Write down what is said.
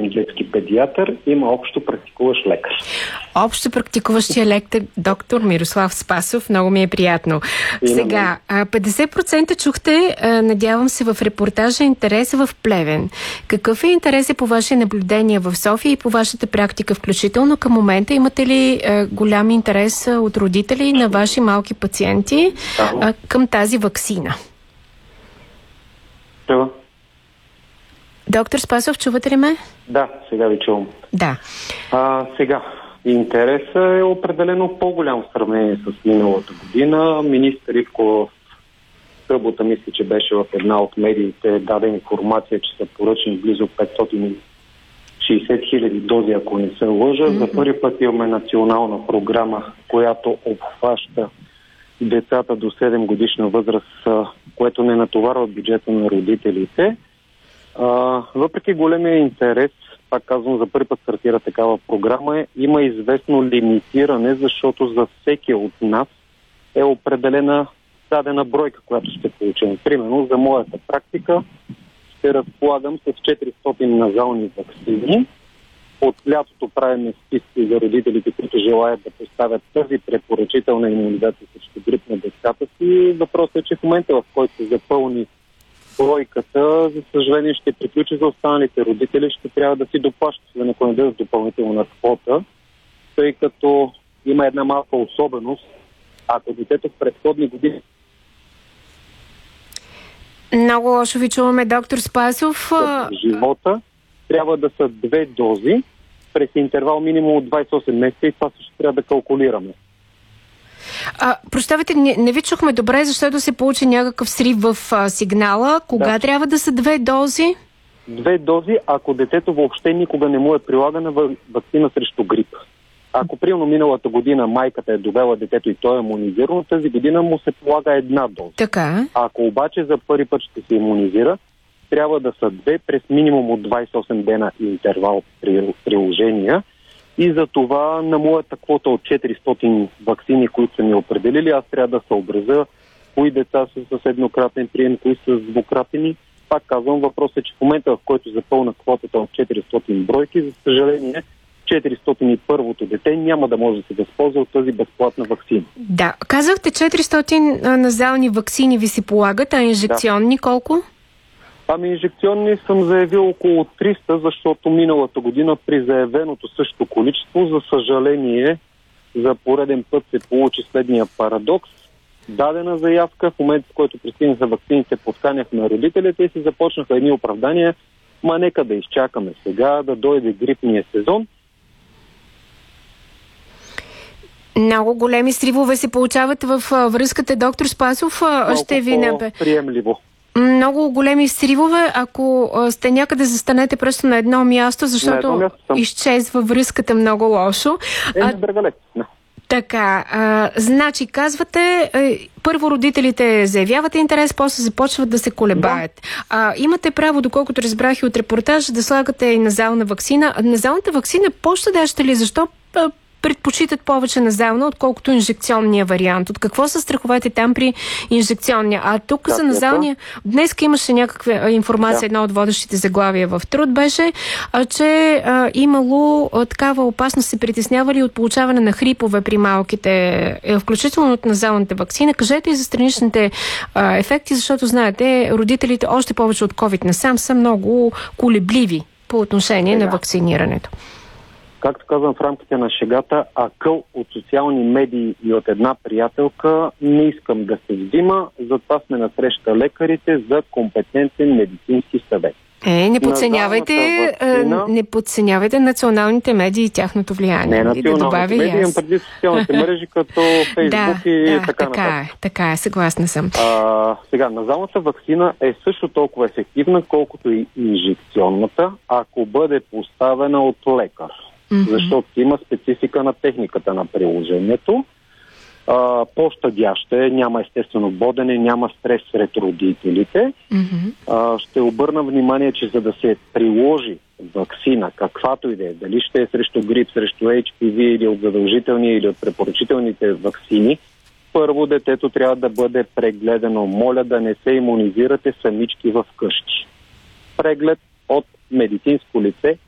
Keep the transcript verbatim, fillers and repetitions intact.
специализиран детски педиатър, има общо практикуващ лекар. Общо практикуващия лекар доктор Мирослав Спасов. Много ми е приятно. Имаме. Сега, петдесет процента чухте, надявам се, в репортажа интереса в Плевен. Какъв е интересът по ваше наблюдение в София и по вашата практика включително към момента? Имате ли голям интерес от родители на ваши малки пациенти да. към тази ваксина? Да. Доктор Спасов, чувате ли ме? Да, сега ви чувам. Да. А, сега, интересът е определено по-голям в сравнение с миналата година. Министър Ивко в събота, мисля, че беше в една от медиите, даде информация, че са поръчани близо петстотин и шейсет хиляди дози, ако не се лъжа. Mm-hmm. За първи път имаме национална програма, която обхваща децата до седем годишна възраст, което не натоварва бюджета на родителите. А, въпреки големия интерес, пак казвам, за първи път стартира такава програма, има известно лимитиране, защото за всеки от нас е определена дадена бройка, която ще получим. Примерно, за моята практика ще разполагам с четиристотин назални ваксини. От лятото правим списки за родителите, които желаят да поставят тази препоръчителна имунизация срещу грип на децата си. Въпросът е, че в момента, в който се запълни бройката, за съжаление ще приключи за останалите родители, ще трябва да си доплащат, да не понедат допълнителна квота, тъй като има една малка особеност. Ако детето в предходни години Много лошо ви чуваме, доктор Спасов. В живота трябва да са две дози през интервал минимум от двайсет и осем месеца и това също трябва да калкулираме. А, прощавайте, не, не ви чухме добре, защото се получи някакъв срив в а, сигнала. Кога да. трябва да са две дози? Две дози, ако детето въобще никога не му е прилагана ваксина срещу грип. Ако примерно миналата година майката е довела детето и то е имунизирано, тази година му се полага една доза. Така. Ако обаче за първи път ще се имунизира, трябва да са две през минимум от двайсет и осем дена интервал при приложения. И за това на моята квота от четиристотин ваксини, които са ми определили, аз трябва да съобразя кои деца са с еднократен прием, кои са с двукратени. Пак казвам, въпросът е, че в момента, в който запълна квотата от четиристотин бройки, за съжаление, четиристотин и първото дете няма да може да се възползва от тази безплатна ваксина. Да, казахте четиристотин назални ваксини ви се полагат, а инжекционни да. колко? Ами инжекционни съм заявил около триста, защото миналата година при заявеното същото количество, за съжаление, за пореден път се получи следния парадокс. Дадена заявка, в момента, в който пристигнаха ваксините, подканяхме родителите и се започнаха едни оправдания. Ма нека да изчакаме сега, да дойде грипния сезон. Много големи сривове се получават в връзката, доктор Спасов. Малко ще ви набе... приемливо. Много големи сривове. Ако сте някъде, застанете просто на едно място, защото едно място изчезва връзката много лошо. Е, а... бъргалет. No. Така, а, значи казвате, е, първо родителите заявяват интерес, после започват да се колебаят. Да. А, имате право, доколкото разбрах и от репортажа, да слагате и назална ваксина. Назалната ваксина по-щадяща ли? Защо предпочитат повече назална, отколкото инжекционния вариант? От какво са страховете там при инжекционния? А тук да, за назалния... Днес имаше някаква информация, да. една от водещите заглавия в Труд беше, а, че а, имало а, такава опасност, се притеснявали от получаване на хрипове при малките, включително от назалната ваксина. Кажете и за страничните а, ефекти, защото знаете, родителите още повече от COVID насам са много колебливи по отношение да. на вакцинирането. Както казвам в рамките на шегата, акъл от социални медии и от една приятелка не искам да се взима, затова сме насреща лекарите за компетентен медицински съвет. Е, не подценявайте, вакцина... не подценявайте националните медии и тяхното влияние. Не, националните да медии, имам преди социалните мрежи, като Фейсбук да, и да, така така нататък. Е, така е, съгласна съм. А, сега, назалната ваксина е също толкова ефективна, колкото и инжекционната, ако бъде поставена от лекар. Mm-hmm. Защото има специфика на техниката на приложението. А, по-щадяща е, няма естествено бодене, няма стрес сред родителите. Mm-hmm. А, ще обърна внимание, че за да се приложи ваксина, каквато и да е, дали ще е срещу грип, срещу Ейч Пи Ви или от задължителни или от препоръчителните ваксини, първо детето трябва да бъде прегледано. Моля да не се имунизирате самички в къщи. Преглед от медицинско лице